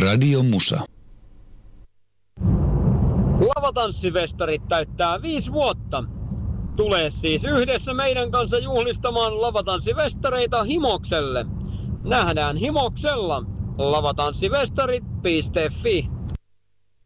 Radio Musa. Lavatanssifestarit täyttää 5 vuotta. Tule siis yhdessä meidän kanssa juhlistamaan lavatanssifestareita Himokselle. Nähdään Himoksella. lavatanssifestarit.fi